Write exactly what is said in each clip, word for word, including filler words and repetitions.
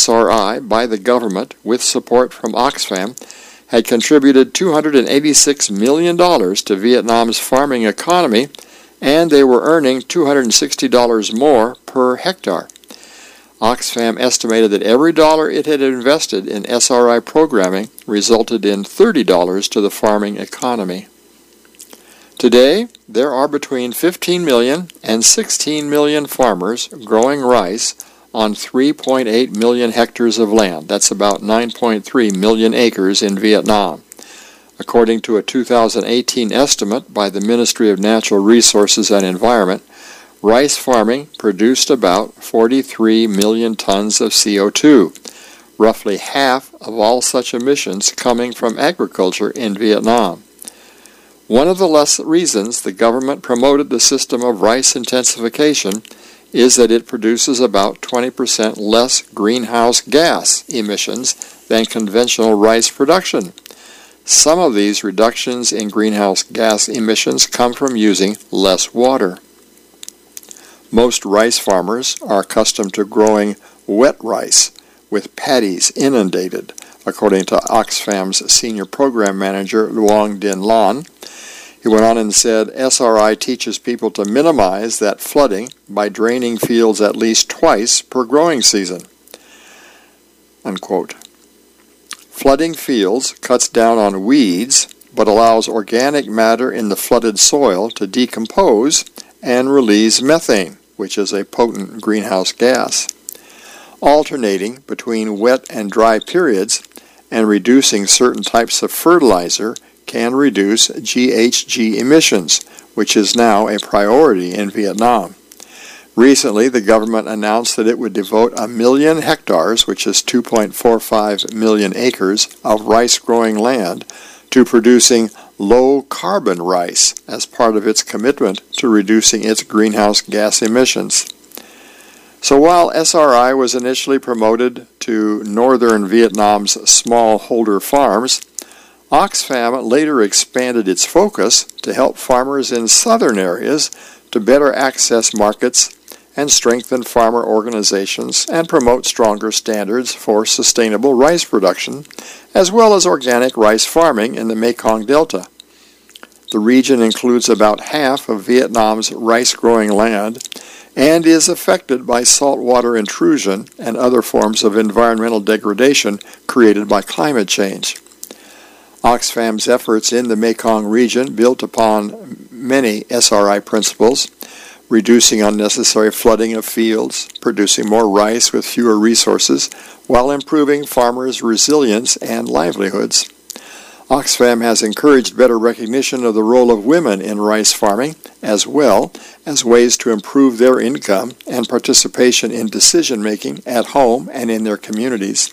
R I by the government with support from Oxfam had contributed two hundred eighty-six million dollars to Vietnam's farming economy, and they were earning two hundred sixty dollars more per hectare. Oxfam estimated that every dollar it had invested in S R I programming resulted in thirty dollars to the farming economy. Today, there are between fifteen million and sixteen million farmers growing rice on three point eight million hectares of land. That's about nine point three million acres in Vietnam. According to a two thousand eighteen estimate by the Ministry of Natural Resources and Environment, rice farming produced about forty-three million tons of C O two, roughly half of all such emissions coming from agriculture in Vietnam. One of the less reasons the government promoted the system of rice intensification is that it produces about twenty percent less greenhouse gas emissions than conventional rice production. Some of these reductions in greenhouse gas emissions come from using less water. Most rice farmers are accustomed to growing wet rice with paddies inundated, according to Oxfam's senior program manager, Luong Din Lan. He went on and said, S R I teaches people to minimize that flooding by draining fields at least twice per growing season. Unquote. Flooding fields cuts down on weeds, but allows organic matter in the flooded soil to decompose and release methane, which is a potent greenhouse gas. Alternating between wet and dry periods and reducing certain types of fertilizer can reduce G H G emissions, which is now a priority in Vietnam. Recently, the government announced that it would devote a million hectares, which is two point four five million acres, of rice-growing land to producing low-carbon rice as part of its commitment to reducing its greenhouse gas emissions. So while S R I was initially promoted to northern Vietnam's smallholder farms, Oxfam later expanded its focus to help farmers in southern areas to better access markets and strengthen farmer organizations and promote stronger standards for sustainable rice production, as well as organic rice farming in the Mekong Delta. The region includes about half of Vietnam's rice-growing land and is affected by saltwater intrusion and other forms of environmental degradation created by climate change. Oxfam's efforts in the Mekong region built upon many S R I principles, reducing unnecessary flooding of fields, producing more rice with fewer resources, while improving farmers' resilience and livelihoods. Oxfam has encouraged better recognition of the role of women in rice farming, as well as ways to improve their income and participation in decision-making at home and in their communities.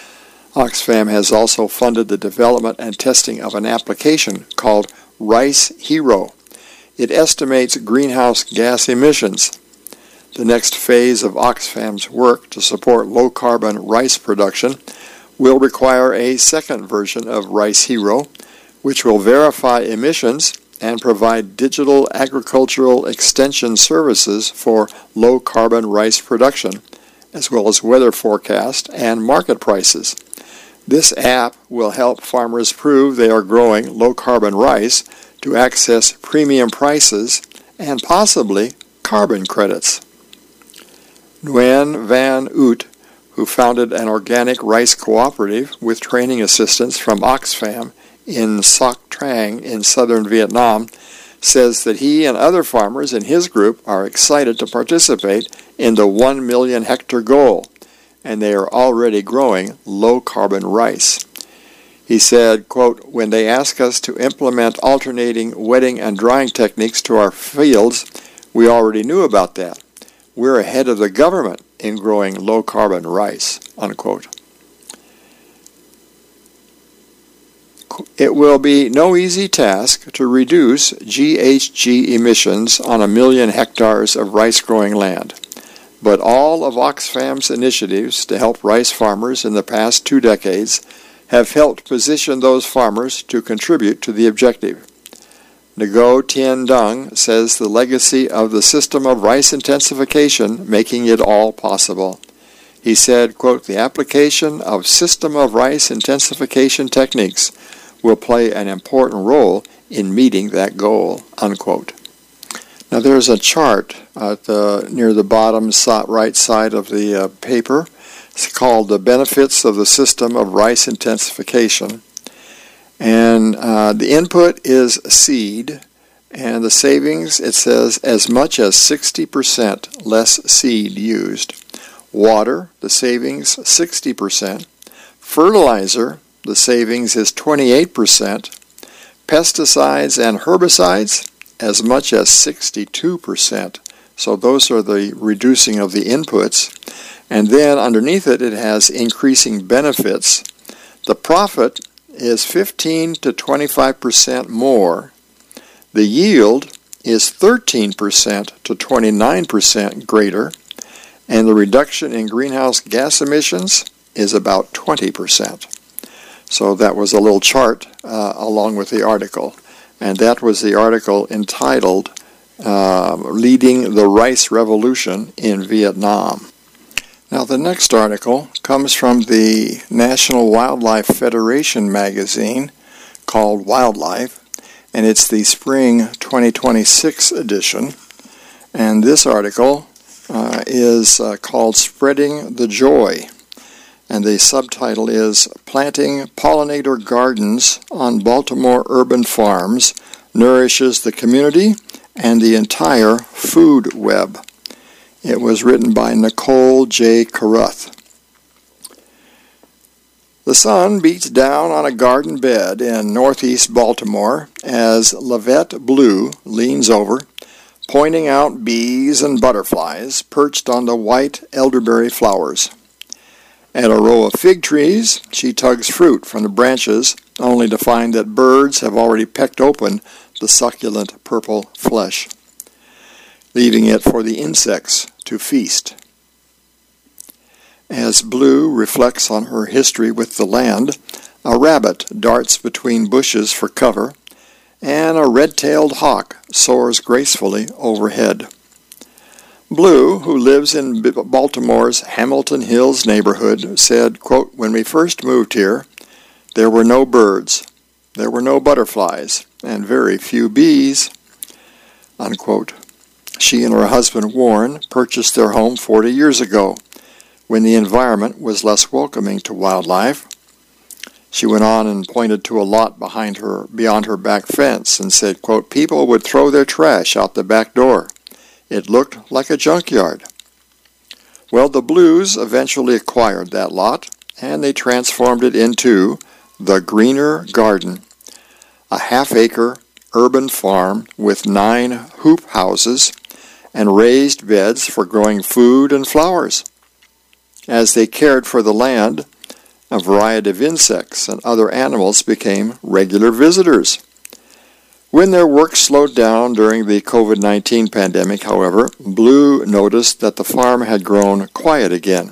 Oxfam has also funded the development and testing of an application called Rice Hero. It estimates greenhouse gas emissions. The next phase of Oxfam's work to support low-carbon rice production will require a second version of Rice Hero, which will verify emissions and provide digital agricultural extension services for low-carbon rice production, as well as weather forecast and market prices. This app will help farmers prove they are growing low-carbon rice to access premium prices and possibly carbon credits. Nguyen Van Oot, who founded an organic rice cooperative with training assistance from Oxfam in Soc Trang in southern Vietnam, says that he and other farmers in his group are excited to participate in the one million hectare goal, and they are already growing low-carbon rice. He said, quote, "When they ask us to implement alternating wetting and drying techniques to our fields, we already knew about that. We're ahead of the government in growing low-carbon rice," unquote. It will be no easy task to reduce G H G emissions on a million hectares of rice-growing land, but all of Oxfam's initiatives to help rice farmers in the past two decades have helped position those farmers to contribute to the objective. Ngo Tien Dung says the legacy of the system of rice intensification making it all possible. He said, quote, "The application of system of rice intensification techniques will play an important role in meeting that goal," unquote. Now there's a chart at the, near the bottom right side of the uh, paper. It's called The Benefits of the System of Rice Intensification. And uh, the input is seed, and the savings, it says, as much as sixty percent less seed used. Water, the savings, sixty percent. Fertilizer, the savings is twenty-eight percent. Pesticides and herbicides, as much as sixty-two percent. So those are the reducing of the inputs. And then underneath it, it has increasing benefits. The profit is fifteen to twenty-five percent more. The yield is thirteen percent to twenty-nine percent greater. And the reduction in greenhouse gas emissions is about twenty percent. So that was a little chart uh, along with the article. And that was the article entitled uh, Leading the Rice Revolution in Vietnam. Now the next article comes from the National Wildlife Federation magazine called Wildlife, and it's the spring twenty twenty-six edition. And this article uh, is uh, called Spreading the Joy. And the subtitle is Planting Pollinator Gardens on Baltimore Urban Farms Nourishes the Community and the Entire Food Web. It was written by Nicole J. Caruth. The sun beats down on a garden bed in northeast Baltimore as Lavette Blue leans over, pointing out bees and butterflies perched on the white elderberry flowers. At a row of fig trees, she tugs fruit from the branches, only to find that birds have already pecked open the succulent purple flesh, leaving it for the insects to feast. As Blue reflects on her history with the land, a rabbit darts between bushes for cover, and a red-tailed hawk soars gracefully overhead. Blue, who lives in Baltimore's Hamilton Hills neighborhood, said, quote, "When we first moved here, there were no birds, there were no butterflies, and very few bees," unquote. She and her husband Warren purchased their home forty years ago, when the environment was less welcoming to wildlife. She went on and pointed to a lot behind her, beyond her back fence, and said, quote, "People would throw their trash out the back door. It looked like a junkyard." Well, the Blues eventually acquired that lot, and they transformed it into the Greener Garden, a half-acre urban farm with nine hoop houses and raised beds for growing food and flowers. As they cared for the land, a variety of insects and other animals became regular visitors. When their work slowed down during the covid nineteen pandemic, however, Blue noticed that the farm had grown quiet again.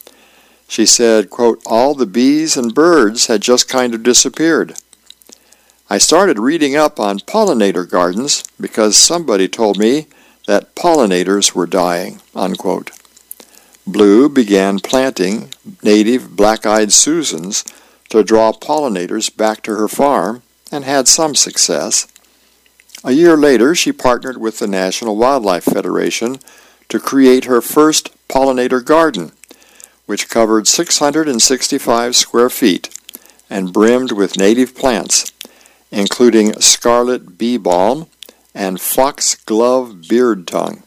She said, quote, "All the bees and birds had just kind of disappeared. I started reading up on pollinator gardens because somebody told me that pollinators were dying," unquote. Blue began planting native black-eyed Susans to draw pollinators back to her farm and had some success. A year later, she partnered with the National Wildlife Federation to create her first pollinator garden, which covered six hundred sixty-five square feet and brimmed with native plants, including scarlet bee balm and foxglove beard tongue.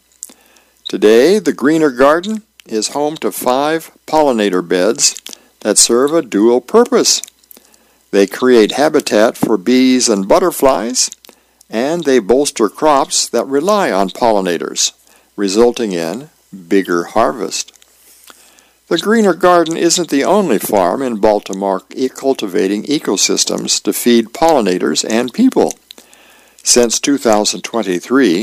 Today, the Greener Garden is home to five pollinator beds that serve a dual purpose. They create habitat for bees and butterflies, and they bolster crops that rely on pollinators, resulting in bigger harvest. The Greener Garden isn't the only farm in Baltimore cultivating ecosystems to feed pollinators and people. Since two thousand twenty-three,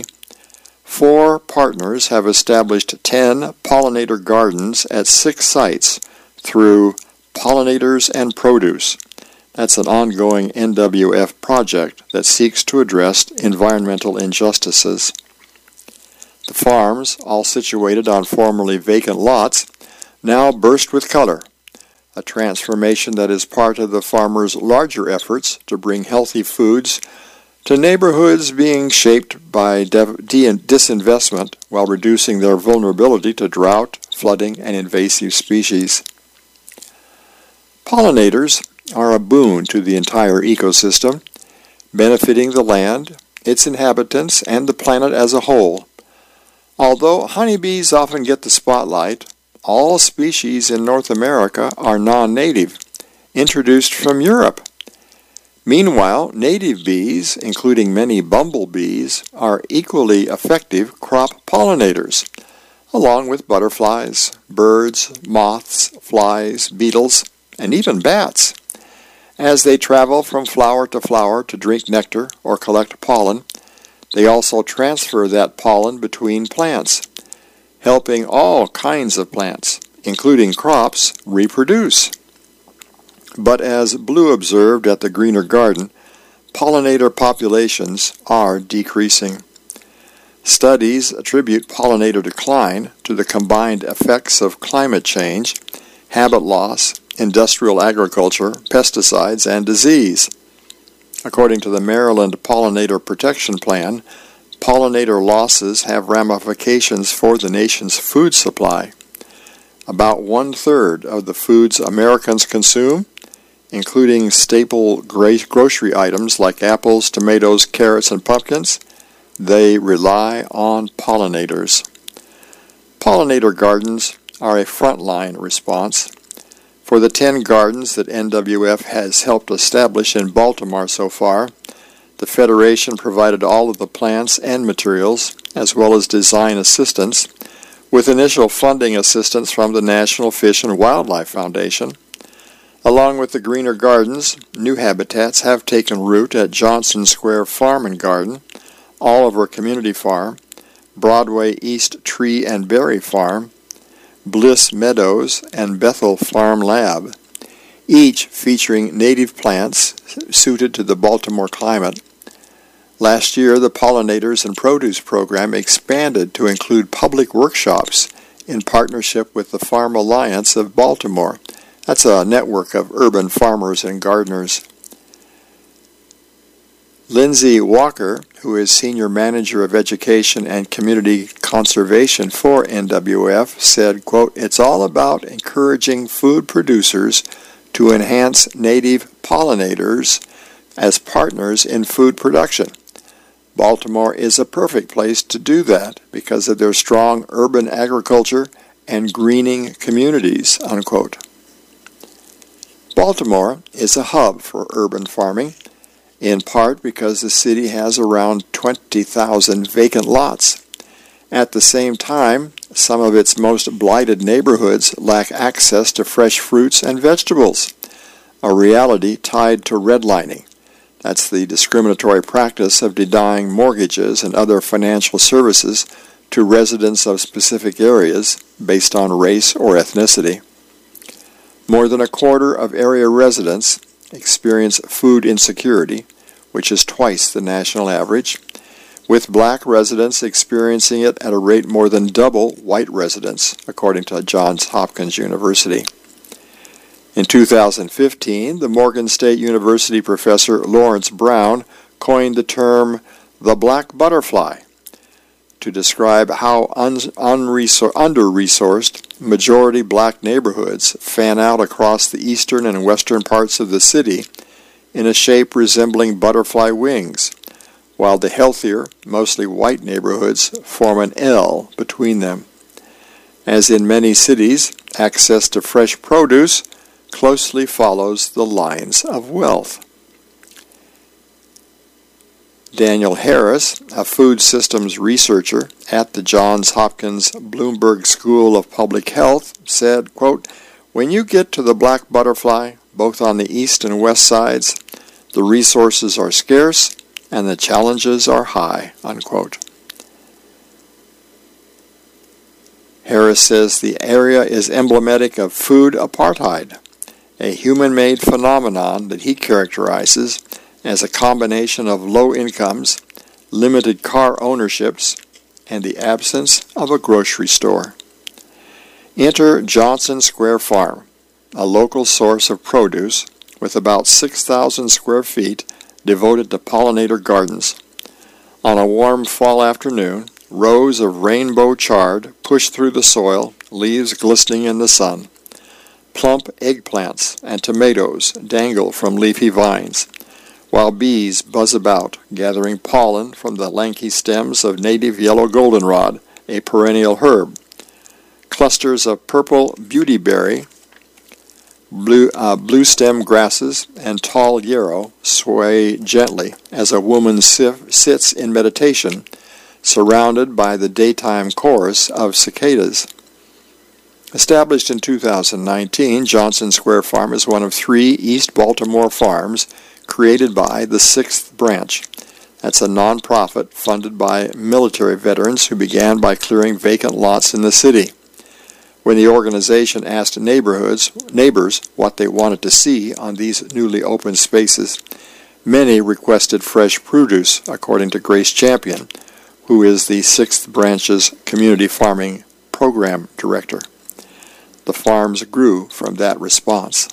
four partners have established ten pollinator gardens at six sites through Pollinators and Produce. That's an ongoing N W F project that seeks to address environmental injustices. The farms, all situated on formerly vacant lots, now burst with color, a transformation that is part of the farmers' larger efforts to bring healthy foods to neighborhoods being shaped by disinvestment while reducing their vulnerability to drought, flooding, and invasive species. Pollinators are a boon to the entire ecosystem, benefiting the land, its inhabitants, and the planet as a whole. Although honeybees often get the spotlight, all species in North America are non-native, introduced from Europe. Meanwhile, native bees, including many bumblebees, are equally effective crop pollinators, along with butterflies, birds, moths, flies, beetles, and even bats. As they travel from flower to flower to drink nectar or collect pollen, they also transfer that pollen between plants, helping all kinds of plants, including crops, reproduce. But as Blue observed at the Greener Garden, pollinator populations are decreasing. Studies attribute pollinator decline to the combined effects of climate change, habit loss, industrial agriculture, pesticides, and disease. According to the Maryland Pollinator Protection Plan, pollinator losses have ramifications for the nation's food supply. About one-third of the foods Americans consume, including staple grocery items like apples, tomatoes, carrots, and pumpkins, they rely on pollinators. Pollinator gardens are a frontline response. For the ten gardens that N W F has helped establish in Baltimore so far, the Federation provided all of the plants and materials, as well as design assistance, with initial funding assistance from the National Fish and Wildlife Foundation. Along with the Greener Gardens, new habitats have taken root at Johnson Square Farm and Garden, Oliver Community Farm, Broadway East Tree and Berry Farm, Bliss Meadows, and Bethel Farm Lab, each featuring native plants suited to the Baltimore climate. Last year, the Pollinators and Produce program expanded to include public workshops in partnership with the Farm Alliance of Baltimore. That's a network of urban farmers and gardeners. Lindsay Walker, who is Senior Manager of Education and Community Conservation for N W F, said, quote, "It's all about encouraging food producers to enhance native pollinators as partners in food production. Baltimore is a perfect place to do that because of their strong urban agriculture and greening communities," unquote. Baltimore is a hub for urban farming, in part because the city has around twenty thousand vacant lots. At the same time, some of its most blighted neighborhoods lack access to fresh fruits and vegetables, a reality tied to redlining. That's the discriminatory practice of denying mortgages and other financial services to residents of specific areas based on race or ethnicity. More than a quarter of area residents experience food insecurity, which is twice the national average, with black residents experiencing it at a rate more than double white residents, according to Johns Hopkins University. In two thousand fifteen, the Morgan State University professor Lawrence Brown coined the term the black butterfly to describe how un- unresor- under-resourced majority black neighborhoods fan out across the eastern and western parts of the city in a shape resembling butterfly wings, while the healthier, mostly white neighborhoods form an L between them. As in many cities, access to fresh produce closely follows the lines of wealth. Daniel Harris, a food systems researcher at the Johns Hopkins Bloomberg School of Public Health, said, quote, "When you get to the black butterfly, both on the east and west sides, the resources are scarce and the challenges are high," unquote. Harris says the area is emblematic of food apartheid, a human-made phenomenon that he characterizes as a combination of low incomes, limited car ownerships, and the absence of a grocery store. Enter Johnson Square Farm, a local source of produce with about six thousand square feet devoted to pollinator gardens. On a warm fall afternoon, rows of rainbow chard push through the soil, leaves glistening in the sun. Plump eggplants and tomatoes dangle from leafy vines, while bees buzz about, gathering pollen from the lanky stems of native yellow goldenrod, a perennial herb. Clusters of purple beautyberry, blue, uh, blue stem grasses, and tall yarrow sway gently as a woman sif- sits in meditation, surrounded by the daytime chorus of cicadas. Established in two thousand nineteen, Johnson Square Farm is one of three East Baltimore farms created by the Sixth Branch. That's a nonprofit funded by military veterans who began by clearing vacant lots in the city. When the organization asked neighborhoods, neighbors what they wanted to see on these newly opened spaces, many requested fresh produce, according to Grace Champion, who is the Sixth Branch's Community Farming Program Director. The farms grew from that response.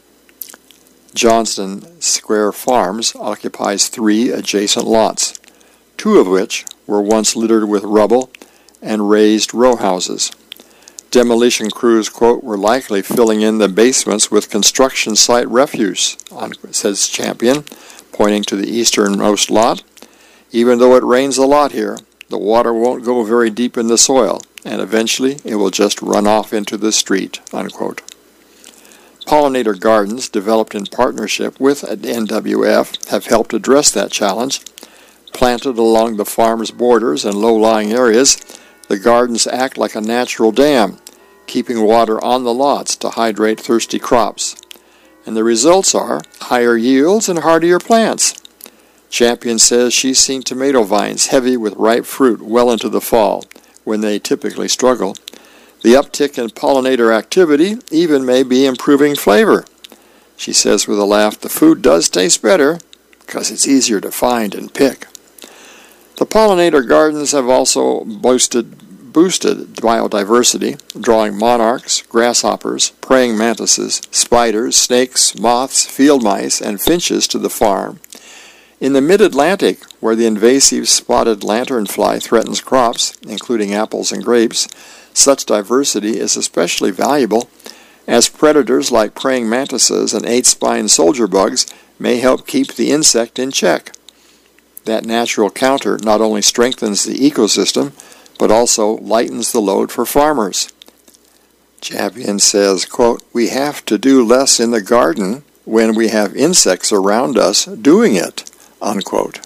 Johnson Square Farms occupies three adjacent lots, two of which were once littered with rubble and raised row houses. Demolition crews, quote, were likely filling in the basements with construction site refuse, says Champion, pointing to the easternmost lot. Even though it rains a lot here, the water won't go very deep in the soil, and eventually it will just run off into the street, unquote. Pollinator gardens, developed in partnership with N W F, have helped address that challenge. Planted along the farm's borders and low-lying areas, the gardens act like a natural dam, keeping water on the lots to hydrate thirsty crops. And the results are higher yields and hardier plants. Champion says she's seen tomato vines heavy with ripe fruit well into the fall, when they typically struggle. The uptick in pollinator activity even may be improving flavor. She says with a laugh, the food does taste better because it's easier to find and pick. The pollinator gardens have also boosted, boosted biodiversity, drawing monarchs, grasshoppers, praying mantises, spiders, snakes, moths, field mice, and finches to the farm. In the mid-Atlantic, where the invasive spotted lanternfly threatens crops, including apples and grapes, such diversity is especially valuable, as predators like praying mantises and eight-spined soldier bugs may help keep the insect in check. That natural counter not only strengthens the ecosystem, but also lightens the load for farmers. Champion says, quote, we have to do less in the garden when we have insects around us doing it, unquote.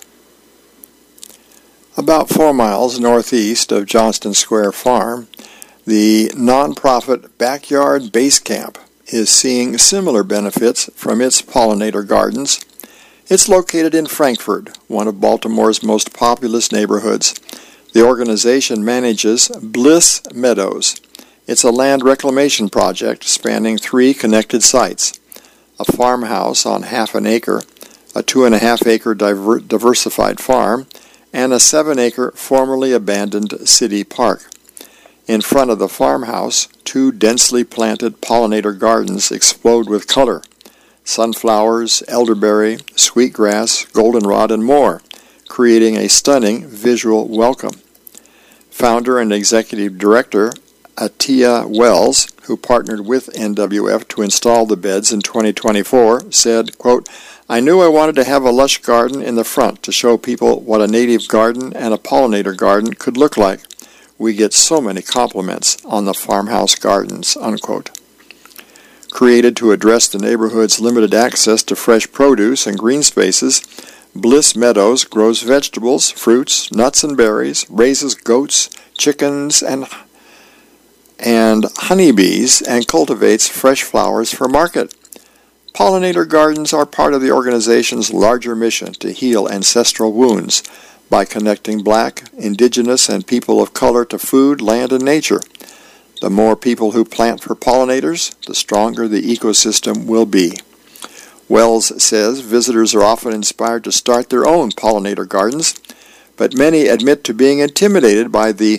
About four miles northeast of Johnson Square Farm, the nonprofit Backyard Base Camp is seeing similar benefits from its pollinator gardens. It's located in Frankfort, one of Baltimore's most populous neighborhoods. The organization manages Bliss Meadows. It's a land reclamation project spanning three connected sites: a farmhouse on half an acre, a two and a half acre diver- diversified farm, and a seven acre formerly abandoned city park. In front of the farmhouse, two densely planted pollinator gardens explode with color: sunflowers, elderberry, sweetgrass, goldenrod, and more, creating a stunning visual welcome. Founder and executive director Atia Wells, who partnered with N W F to install the beds in twenty twenty-four, said, quote, I knew I wanted to have a lush garden in the front to show people what a native garden and a pollinator garden could look like. We get so many compliments on the farmhouse gardens, unquote. Created to address the neighborhood's limited access to fresh produce and green spaces, Bliss Meadows grows vegetables, fruits, nuts, and berries, raises goats, chickens, and and honeybees, and cultivates fresh flowers for market. Pollinator gardens are part of the organization's larger mission to heal ancestral wounds by connecting Black, Indigenous, and people of color to food, land, and nature. The more people who plant for pollinators, the stronger the ecosystem will be. Wells says visitors are often inspired to start their own pollinator gardens, but many admit to being intimidated by the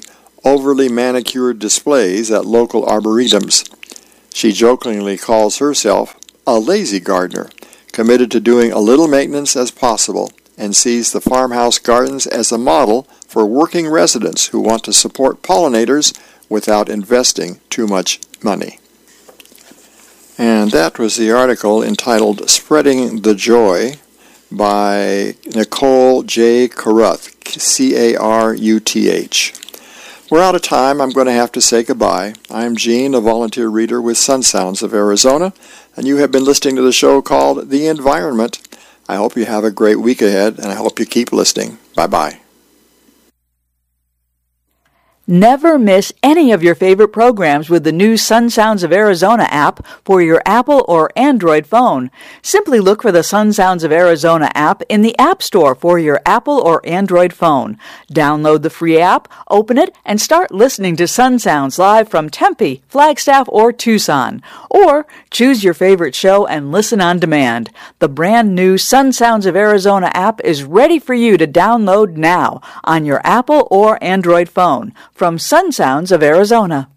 overly manicured displays at local arboretums. She jokingly calls herself a lazy gardener, committed to doing a little maintenance as possible, and sees the farmhouse gardens as a model for working residents who want to support pollinators without investing too much money. And that was the article entitled Spreading the Joy by Nicole J. Caruth, C A R U T H. We're out of time. I'm going to have to say goodbye. I'm Gene, a volunteer reader with Sun Sounds of Arizona, and you have been listening to the show called The Environment. I hope you have a great week ahead, and I hope you keep listening. Bye-bye. Never miss any of your favorite programs with the new Sun Sounds of Arizona app for your Apple or Android phone. Simply look for the Sun Sounds of Arizona app in the App Store for your Apple or Android phone. Download the free app, open it, and start listening to Sun Sounds live from Tempe, Flagstaff, or Tucson. Or choose your favorite show and listen on demand. The brand new Sun Sounds of Arizona app is ready for you to download now on your Apple or Android phone. From Sun Sounds of Arizona.